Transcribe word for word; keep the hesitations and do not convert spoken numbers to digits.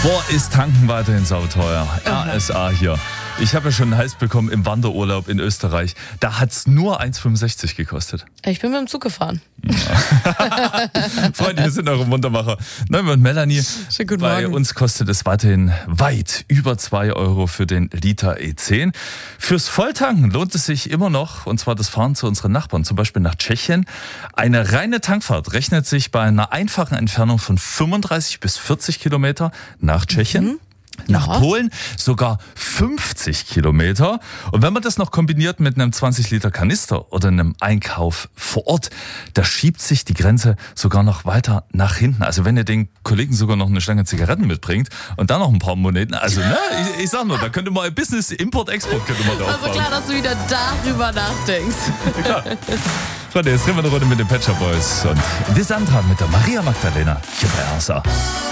Boah, ist Tanken weiterhin sauteuer. R S A hier. Ich habe ja schon einen Hals bekommen im Wanderurlaub in Österreich. Da hat es nur eins Komma fünfundsechzig gekostet. Ich bin mit dem Zug gefahren. Ja. Freunde, wir sind eure Muntermacher. Neumann und Melanie. Schönen guten Bei Morgen. uns kostet es weiterhin weit über zwei Euro für den Liter E zehn. Fürs Volltanken lohnt es sich immer noch, und zwar das Fahren zu unseren Nachbarn, zum Beispiel nach Tschechien. Eine reine Tankfahrt rechnet sich bei einer einfachen Entfernung von fünfunddreißig bis vierzig Kilometer nach Tschechien. Mhm. Nach Ja. Polen sogar fünfzig Kilometer. Und wenn man das noch kombiniert mit einem zwanzig Liter Kanister oder einem Einkauf vor Ort, da schiebt sich die Grenze sogar noch weiter nach hinten. Also wenn ihr den Kollegen sogar noch eine Stange Zigaretten mitbringt und dann noch ein paar Moneten, also ne, ich, ich sag nur, da könnte mal ein Business Import-Export könnte man da Also aufbauen. klar, dass du wieder darüber nachdenkst. Klar. Freunde, jetzt drehen wir eine Runde mit den Pet Shop Boys und Desandra mit der Maria Magdalena hier bei R S A.